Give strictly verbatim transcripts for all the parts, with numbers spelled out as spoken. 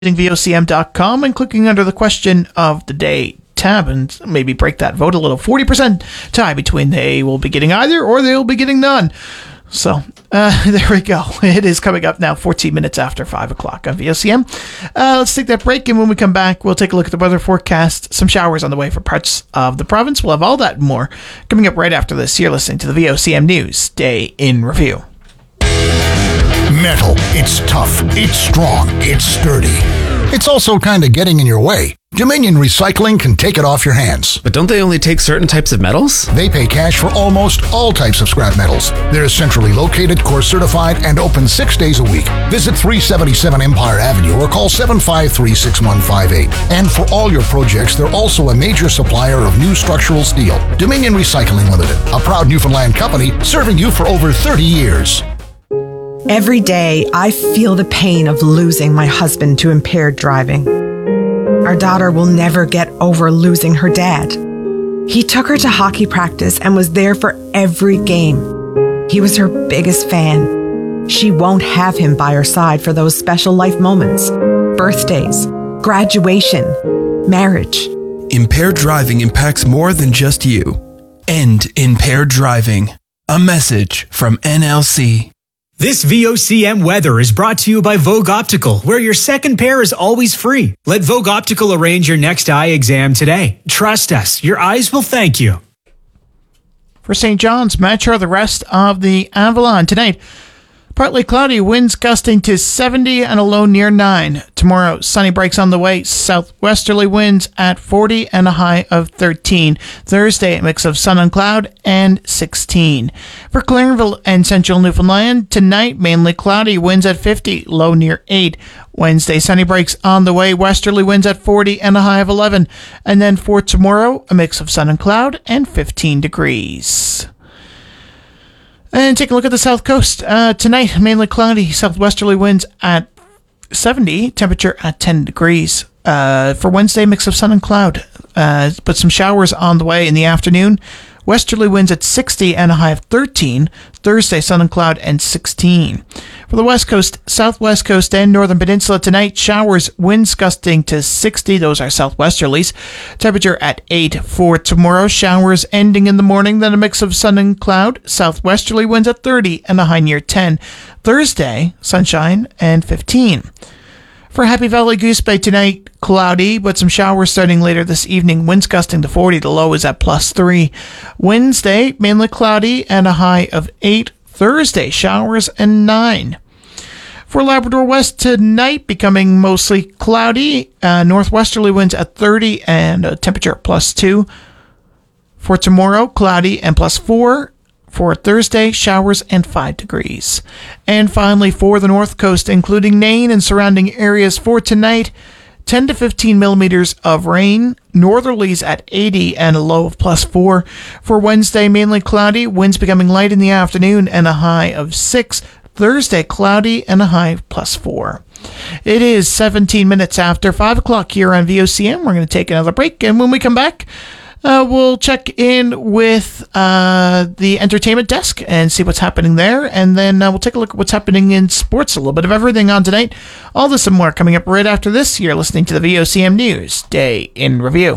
V O C M dot com and clicking under the question of the day tab and maybe break that vote a little. forty percent tie between they will be getting either or they will be getting none. So uh, there we go. It is coming up now, fourteen minutes after five o'clock on V O C M. Uh, let's take that break, and when we come back, we'll take a look at the weather forecast. Some showers on the way for parts of the province. We'll have all that and more coming up right after this. You're listening to the V O C M News Day in Review. Metal. It's tough. It's strong. It's sturdy. It's also kind of getting in your way. Dominion Recycling can take it off your hands. But don't they only take certain types of metals? They pay cash for almost all types of scrap metals. They're centrally located, course certified, and open six days a week. Visit three seventy-seven Empire Avenue or call seven five three, six one five eight. And for all your projects, they're also a major supplier of new structural steel. Dominion Recycling Limited, a proud Newfoundland company serving you for over thirty years. Every day, I feel the pain of losing my husband to impaired driving. Our daughter will never get over losing her dad. He took her to hockey practice and was there for every game. He was her biggest fan. She won't have him by her side for those special life moments, birthdays, graduation, marriage. Impaired driving impacts more than just you. End impaired driving. A message from N L C. This V O C M weather is brought to you by Vogue Optical, where your second pair is always free. Let Vogue Optical arrange your next eye exam today. Trust us, your eyes will thank you. For Saint John's, Metro, the rest of the Avalon tonight. Partly cloudy, winds gusting to seventy and a low near nine. Tomorrow, sunny breaks on the way. Southwesterly winds at forty and a high of thirteen. Thursday, a mix of sun and cloud and sixteen. For Clarenville and central Newfoundland, tonight, mainly cloudy, winds at fifty, low near eight. Wednesday, sunny breaks on the way. Westerly winds at forty and a high of eleven. And then for tomorrow, a mix of sun and cloud and fifteen degrees. And take a look at the south coast. Uh, tonight, mainly cloudy, southwesterly winds at seventy, temperature at ten degrees. Uh, for Wednesday, mix of sun and cloud, uh, but some showers on the way in the afternoon. Westerly winds at sixty and a high of thirteen. Thursday, sun and cloud and sixteen. For the west coast, southwest coast, and northern peninsula tonight, showers, winds gusting to sixty. Those are southwesterlies. Temperature at eight. For tomorrow, showers ending in the morning, then a mix of sun and cloud. Southwesterly winds at thirty and a high near ten. Thursday, sunshine and fifteen. For Happy Valley Goose Bay tonight, cloudy, but some showers starting later this evening. Winds gusting to forty. The low is at plus three. Wednesday, mainly cloudy and a high of eight. Thursday, showers and nine. For Labrador West tonight, becoming mostly cloudy. Uh, northwesterly winds at thirty and a temperature at plus two. For tomorrow, cloudy and plus four. For Thursday, showers and five degrees. And finally, for the north coast, including Nain and surrounding areas for tonight, ten to fifteen millimeters of rain, northerlies at eighty and a low of plus four. For Wednesday, mainly cloudy, winds becoming light in the afternoon and a high of six. Thursday, cloudy and a high of plus four. It is seventeen minutes after five o'clock here on V O C M. We're going to take another break, and when we come back, Uh, we'll check in with uh, the entertainment desk and see what's happening there. And then uh, we'll take a look at what's happening in sports. A little bit of everything on tonight. All this and more coming up right after this. You're listening to the V O C M News Day in Review.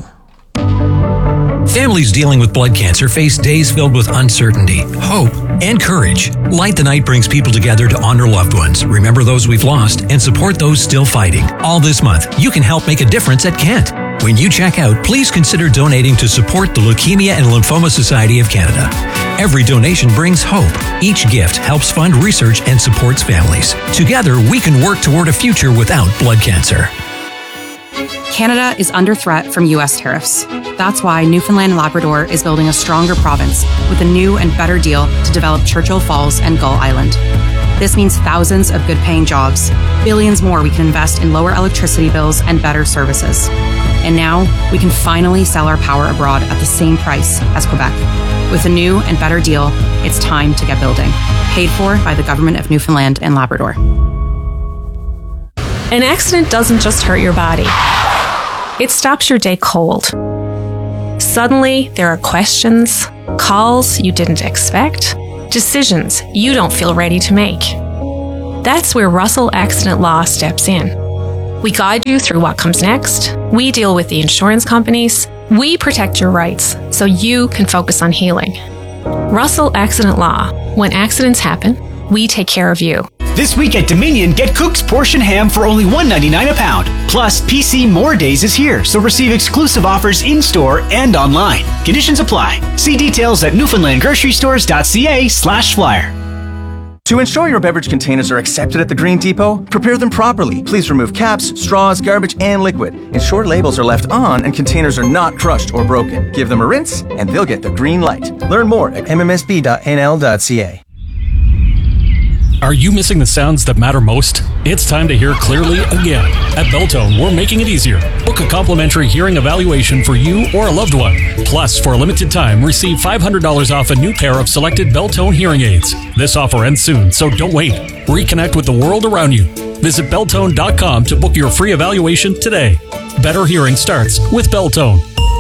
Families dealing with blood cancer face days filled with uncertainty, hope, and courage. Light the Night brings people together to honor loved ones, remember those we've lost, and support those still fighting. All this month, you can help make a difference at Kent. When you check out, please consider donating to support the Leukemia and Lymphoma Society of Canada. Every donation brings hope. Each gift helps fund research and supports families. Together, we can work toward a future without blood cancer. Canada is under threat from U S tariffs. That's why Newfoundland and Labrador is building a stronger province with a new and better deal to develop Churchill Falls and Gull Island. This means thousands of good-paying jobs, billions more we can invest in lower electricity bills and better services. And now, we can finally sell our power abroad at the same price as Quebec. With a new and better deal, it's time to get building. Paid for by the Government of Newfoundland and Labrador. An accident doesn't just hurt your body. It stops your day cold. Suddenly, there are questions, calls you didn't expect, decisions you don't feel ready to make. That's where Russell Accident Law steps in. We guide you through what comes next. We deal with the insurance companies. We protect your rights so you can focus on healing. Russell Accident Law. When accidents happen, we take care of you. This week at Dominion, get Cook's Portion Ham for only one dollar ninety-nine a pound. Plus, P C More Days is here, so receive exclusive offers in-store and online. Conditions apply. See details at newfoundlandgrocerystores.ca slash flyer. To ensure your beverage containers are accepted at the Green Depot, prepare them properly. Please remove caps, straws, garbage, and liquid. Ensure labels are left on and containers are not crushed or broken. Give them a rinse, and they'll get the green light. Learn more at m m s b dot n l dot c a. Are you missing the sounds that matter most? It's time to hear clearly again. At Beltone, we're making it easier. Book a complimentary hearing evaluation for you or a loved one. Plus, for a limited time, receive five hundred dollars off a new pair of selected Beltone hearing aids. This offer ends soon, so don't wait. Reconnect with the world around you. Visit Beltone dot com to book your free evaluation today. Better hearing starts with Beltone.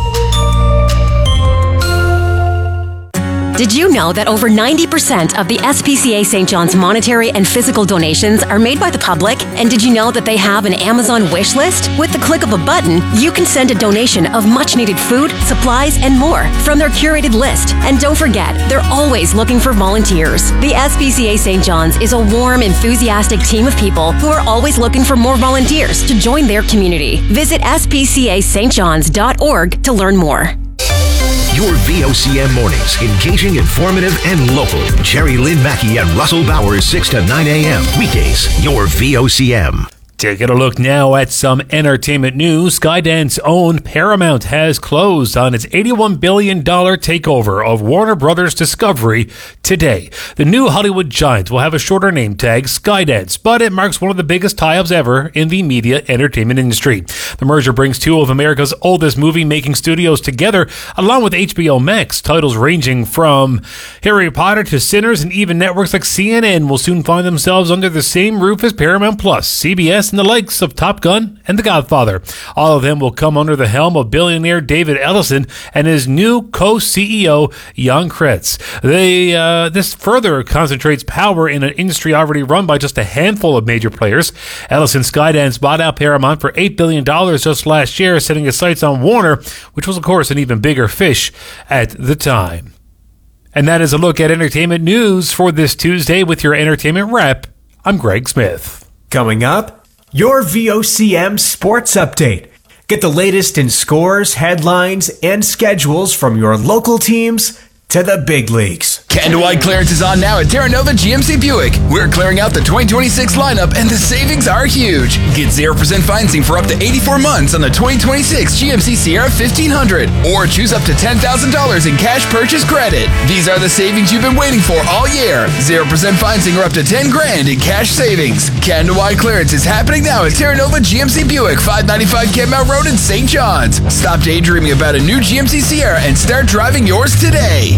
Did you know that over ninety percent of the S P C A Saint John's monetary and physical donations are made by the public? And did you know that they have an Amazon wish list? With the click of a button, you can send a donation of much needed food, supplies, and more from their curated list. And don't forget, they're always looking for volunteers. The S P C A Saint John's is a warm, enthusiastic team of people who are always looking for more volunteers to join their community. Visit s p c a st johns dot org to learn more. Your V O C M mornings, engaging, informative, and local. Jerry Lynn Mackey and Russell Bowers, six to nine a.m. Weekdays, your V O C M. Taking a look now at some entertainment news. Skydance owned Paramount has closed on its eighty-one billion dollars takeover of Warner Brothers Discovery today. The new Hollywood giant will have a shorter name tag, Skydance, but it marks one of the biggest tie-ups ever in the media entertainment industry. The merger brings two of America's oldest movie-making studios together, along with H B O Max. Titles ranging from Harry Potter to Sinners, and even networks like C N N will soon find themselves under the same roof as Paramount Plus, C B S, and the likes of Top Gun and The Godfather. All of them will come under the helm of billionaire David Ellison and his new co-C E O, Jan Kretz. They, uh, this further concentrates power in an industry already run by just a handful of major players. Ellison Skydance bought out Paramount for eight billion dollars just last year, setting his sights on Warner, which was, of course, an even bigger fish at the time. And that is a look at entertainment news for this Tuesday with your entertainment rep. I'm Greg Smith. Coming up, your V O C M Sports Update. Get the latest in scores, headlines, and schedules from your local teams to the big leagues. Canada-wide clearance is on now at Terra Nova G M C Buick. We're clearing out the twenty twenty-six lineup, and the savings are huge. Get zero percent financing for up to eighty-four months on the twenty twenty-six G M C Sierra fifteen hundred, or choose up to ten thousand dollars in cash purchase credit. These are the savings you've been waiting for all year. zero percent financing or up to ten grand in cash savings. Canada-wide clearance is happening now at Terra Nova G M C Buick, five ninety-five Kenmount Road in Saint John's. Stop daydreaming about a new G M C Sierra and start driving yours today.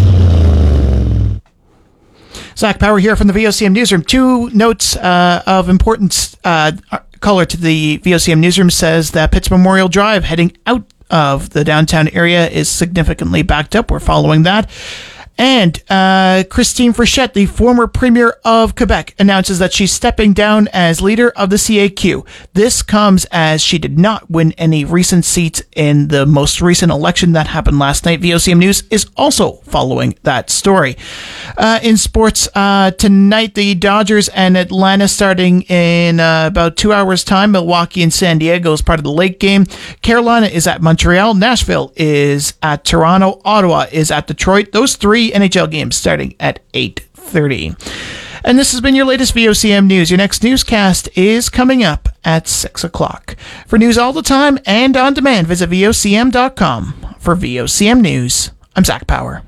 Zach Power here from the V O C M Newsroom. Two notes uh, of importance. Uh, caller to the V O C M Newsroom says that Pitts Memorial Drive heading out of the downtown area is significantly backed up. We're following that. And uh, Christine Frechette, the former premier of Quebec, announces that she's stepping down as leader of the C A Q. This comes as she did not win any recent seats in the most recent election that happened last night. V O C M News is also following that story. Uh, in sports, uh, tonight, the Dodgers and Atlanta starting in uh, about two hours' time. Milwaukee and San Diego is part of the late game. Carolina is at Montreal. Nashville is at Toronto. Ottawa is at Detroit. Those three N H L games starting at eight thirty. And this has been your latest V O C M News. Your next newscast is coming up at six o'clock. For news all the time and on demand, visit V O C M dot com. For V O C M News, I'm Zach Power.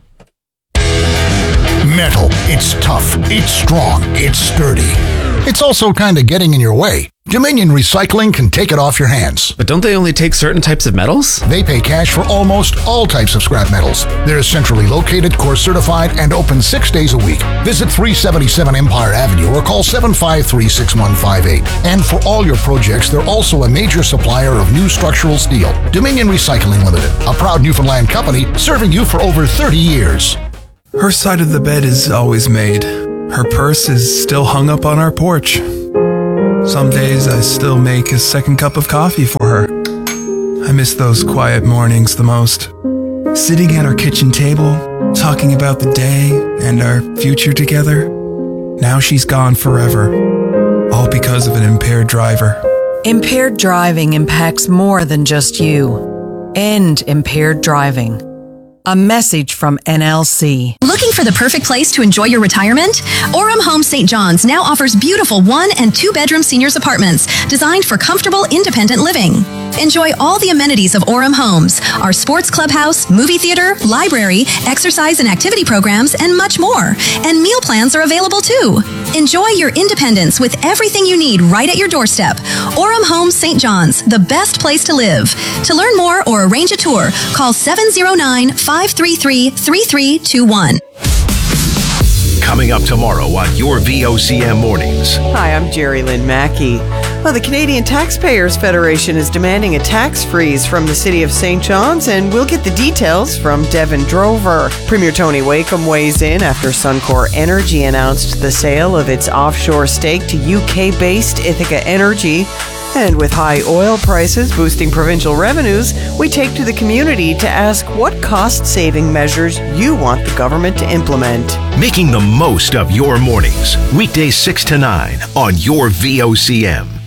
Metal. It's tough. It's strong. It's sturdy. It's also kind of getting in your way. Dominion Recycling can take it off your hands. But don't they only take certain types of metals? They pay cash for almost all types of scrap metals. They're centrally located, course certified, and open six days a week. Visit three seventy-seven Empire Avenue or call seven five three, six one five eight. And for all your projects, they're also a major supplier of new structural steel. Dominion Recycling Limited, a proud Newfoundland company serving you for over thirty years. Her side of the bed is always made. Her purse is still hung up on our porch. Some days I still make a second cup of coffee for her. I miss those quiet mornings the most. Sitting at our kitchen table, talking about the day and our future together. Now she's gone forever, all because of an impaired driver. Impaired driving impacts more than just you. End impaired driving. A message from N L C. Looking for the perfect place to enjoy your retirement? Orem Homes Saint John's now offers beautiful one and two bedroom seniors apartments designed for comfortable, independent living. Enjoy all the amenities of Orem Homes, our sports clubhouse, movie theater, library, exercise and activity programs, and much more. And meal plans are available too. Enjoy your independence with everything you need right at your doorstep. Orem Homes Saint John's, the best place to live. To learn more or arrange a tour, call seven oh nine, five three three, three three two one. Coming up tomorrow on your V O C M Mornings. Hi, I'm Jerry Lynn Mackey. Well, the Canadian Taxpayers Federation is demanding a tax freeze from the City of Saint John's, and we'll get the details from Devin Drover. Premier Tony Wakeham weighs in after Suncor Energy announced the sale of its offshore stake to U K-based Ithaca Energy. And with high oil prices boosting provincial revenues, we take to the community to ask what cost-saving measures you want the government to implement. Making the most of your mornings. Weekdays six to nine on your V O C M.